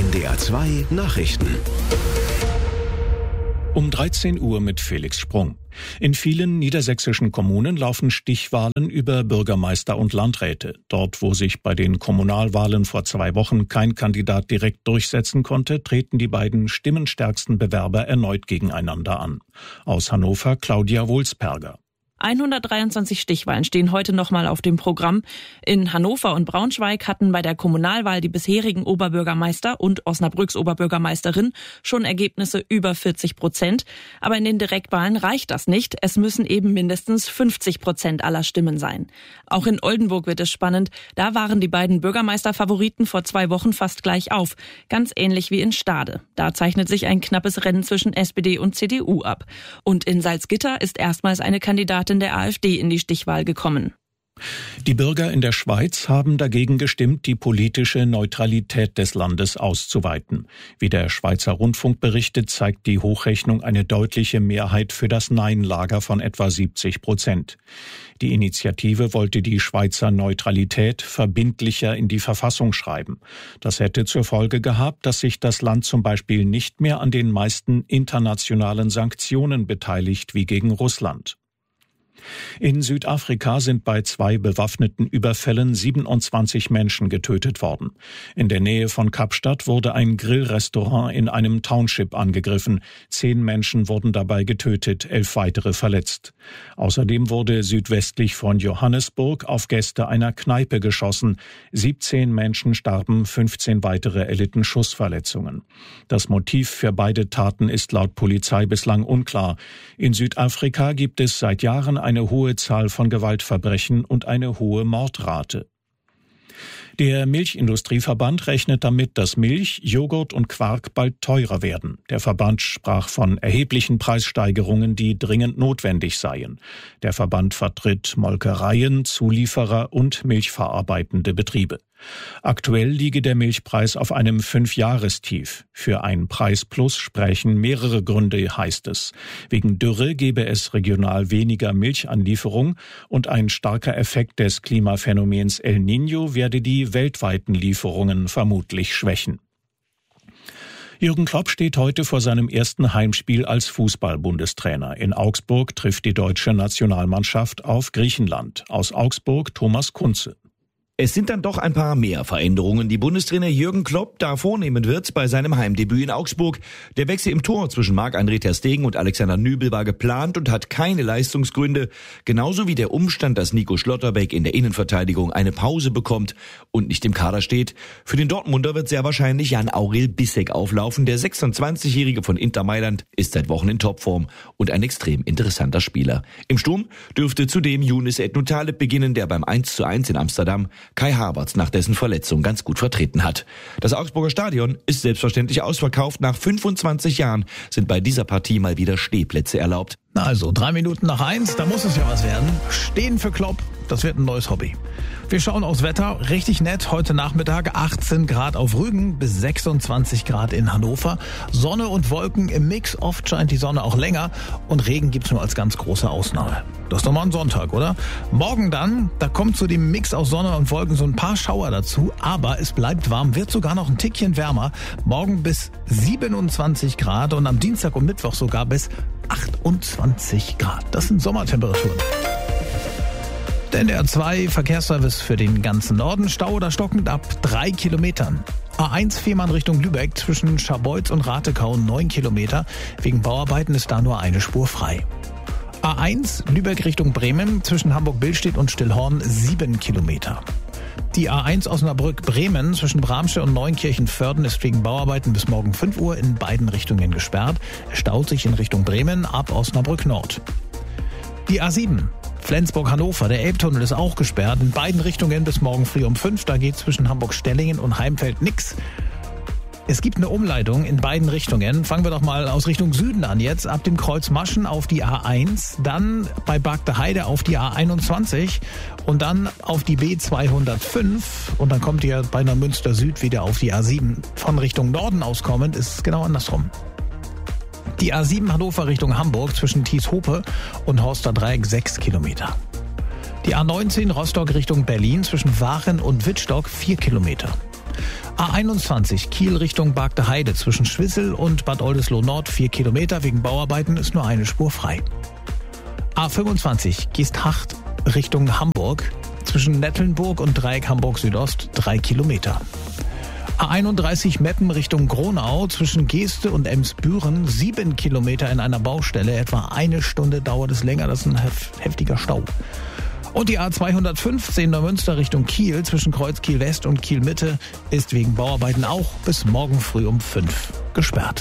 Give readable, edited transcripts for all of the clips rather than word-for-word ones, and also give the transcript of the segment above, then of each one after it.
NDR 2 Nachrichten. Um 13 Uhr mit Felix Sprung. In vielen niedersächsischen Kommunen laufen Stichwahlen über Bürgermeister und Landräte. Dort, wo sich bei den Kommunalwahlen vor 2 Wochen kein Kandidat direkt durchsetzen konnte, treten die beiden stimmenstärksten Bewerber erneut gegeneinander an. Aus Hannover Claudia Wulsperger. 123 Stichwahlen stehen heute nochmal auf dem Programm. In Hannover und Braunschweig hatten bei der Kommunalwahl die bisherigen Oberbürgermeister und Osnabrücks Oberbürgermeisterin schon Ergebnisse über 40%. Aber in den Direktwahlen reicht das nicht. Es müssen eben mindestens 50% aller Stimmen sein. Auch in Oldenburg wird es spannend. Da waren die beiden Bürgermeisterfavoriten vor 2 Wochen fast gleich auf. Ganz ähnlich wie in Stade. Da zeichnet sich ein knappes Rennen zwischen SPD und CDU ab. Und in Salzgitter ist erstmals eine Kandidatin der AfD in die Stichwahl gekommen. Die Bürger in der Schweiz haben dagegen gestimmt, die politische Neutralität des Landes auszuweiten. Wie der Schweizer Rundfunk berichtet, zeigt die Hochrechnung eine deutliche Mehrheit für das Nein-Lager von etwa 70%. Die Initiative wollte die Schweizer Neutralität verbindlicher in die Verfassung schreiben. Das hätte zur Folge gehabt, dass sich das Land zum Beispiel nicht mehr an den meisten internationalen Sanktionen beteiligt wie gegen Russland. In Südafrika sind bei 2 bewaffneten Überfällen 27 Menschen getötet worden. In der Nähe von Kapstadt wurde ein Grillrestaurant in einem Township angegriffen. 10 Menschen wurden dabei getötet, 11 weitere verletzt. Außerdem wurde südwestlich von Johannesburg auf Gäste einer Kneipe geschossen. 17 Menschen starben, 15 weitere erlitten Schussverletzungen. Das Motiv für beide Taten ist laut Polizei bislang unklar. In Südafrika gibt es seit Jahren eine hohe Zahl von Gewaltverbrechen und eine hohe Mordrate. Der Milchindustrieverband rechnet damit, dass Milch, Joghurt und Quark bald teurer werden. Der Verband sprach von erheblichen Preissteigerungen, die dringend notwendig seien. Der Verband vertritt Molkereien, Zulieferer und milchverarbeitende Betriebe. Aktuell liege der Milchpreis auf einem 5-Jahrestief. Für ein Preisplus sprechen mehrere Gründe, heißt es. Wegen Dürre gebe es regional weniger Milchanlieferung und ein starker Effekt des Klimaphänomens El Niño werde die weltweiten Lieferungen vermutlich schwächen. Jürgen Klopp steht heute vor seinem ersten Heimspiel als Fußball-Bundestrainer. In Augsburg trifft die deutsche Nationalmannschaft auf Griechenland. Aus Augsburg Thomas Kunze. Es sind dann doch ein paar mehr Veränderungen, die Bundestrainer Jürgen Klopp da vornehmen wird bei seinem Heimdebüt in Augsburg. Der Wechsel im Tor zwischen Marc-André ter Stegen und Alexander Nübel war geplant und hat keine Leistungsgründe. Genauso wie der Umstand, dass Nico Schlotterbeck in der Innenverteidigung eine Pause bekommt und nicht im Kader steht. Für den Dortmunder wird sehr wahrscheinlich Jan-Aurel Bissek auflaufen. Der 26-Jährige von Inter Mailand ist seit Wochen in Topform und ein extrem interessanter Spieler. Im Sturm dürfte zudem Younes Ednutaleb beginnen, der beim 1:1 in Amsterdam Kai Havertz nach dessen Verletzung ganz gut vertreten hat. Das Augsburger Stadion ist selbstverständlich ausverkauft. Nach 25 Jahren sind bei dieser Partie mal wieder Stehplätze erlaubt. Na also, 3 Minuten nach 1, da muss es ja was werden. Stehen für Klopp, das wird ein neues Hobby. Wir schauen aufs Wetter, richtig nett. Heute Nachmittag 18 Grad auf Rügen bis 26 Grad in Hannover. Sonne und Wolken im Mix, oft scheint die Sonne auch länger und Regen gibt's nur als ganz große Ausnahme. Das ist doch mal ein Sonntag, oder? Morgen dann, da kommt zu dem Mix aus Sonne und Wolken so ein paar Schauer dazu, aber es bleibt warm, wird sogar noch ein Tickchen wärmer. Morgen bis 27 Grad und am Dienstag und Mittwoch sogar bis 28 Grad. Das sind Sommertemperaturen. Der NDR 2 Verkehrsservice für den ganzen Norden. Stau oder stockend ab 3 Kilometern. A1 Fehmarn Richtung Lübeck zwischen Scharbeutz und Ratekau 9 Kilometer. Wegen Bauarbeiten ist da nur eine Spur frei. A1 Lübeck Richtung Bremen zwischen Hamburg-Billstedt und Stillhorn 7 Kilometer. Die A1 Osnabrück-Bremen zwischen Bramsche und Neunkirchen-Vörden ist wegen Bauarbeiten bis morgen 5 Uhr in beiden Richtungen gesperrt. Es staut sich in Richtung Bremen ab Osnabrück Nord. Die A7 Flensburg-Hannover, der Elbtunnel ist auch gesperrt. In beiden Richtungen bis morgen früh um 5. Da geht zwischen Hamburg-Stellingen und Heimfeld nix. Es gibt eine Umleitung in beiden Richtungen. Fangen wir doch mal aus Richtung Süden an jetzt. Ab dem Kreuz Maschen auf die A1, dann bei Bargteheide auf die A21 und dann auf die B205. Und dann kommt ihr bei Neumünster Süd wieder auf die A7. Von Richtung Norden aus kommend ist es genau andersrum. Die A7 Hannover Richtung Hamburg zwischen Thieshope und Horster Dreieck 6 Kilometer. Die A19 Rostock Richtung Berlin zwischen Waren und Wittstock 4 Kilometer. A21 Kiel Richtung Bargte Heide zwischen Schwissel und Bad Oldesloe Nord 4 Kilometer. Wegen Bauarbeiten ist nur eine Spur frei. A25 Geesthacht Richtung Hamburg zwischen Nettelnburg und Dreieck Hamburg Südost 3 Kilometer. A31 Meppen Richtung Gronau zwischen Geeste und Emsbüren 7 Kilometer in einer Baustelle. Etwa eine Stunde dauert es länger. Das ist ein heftiger Stau. Und die A215 Neumünster Richtung Kiel zwischen Kreuz Kiel West und Kiel Mitte ist wegen Bauarbeiten auch bis morgen früh um 5 gesperrt.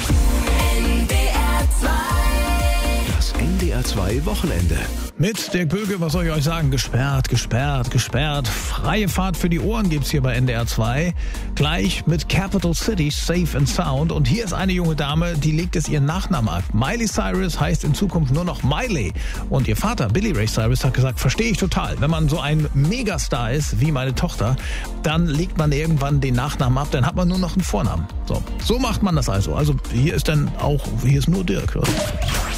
Das NDR 2 Wochenende. Mit Dirk Böge, was soll ich euch sagen? Gesperrt. Freie Fahrt für die Ohren gibt's hier bei NDR 2. Gleich mit Capital City, Safe and Sound. Und hier ist eine junge Dame, die legt es ihren Nachnamen ab. Miley Cyrus heißt in Zukunft nur noch Miley. Und ihr Vater, Billy Ray Cyrus, hat gesagt, verstehe ich total. Wenn man so ein Megastar ist, wie meine Tochter, dann legt man irgendwann den Nachnamen ab, dann hat man nur noch einen Vornamen. So macht man das also. Also hier ist nur Dirk. Oder?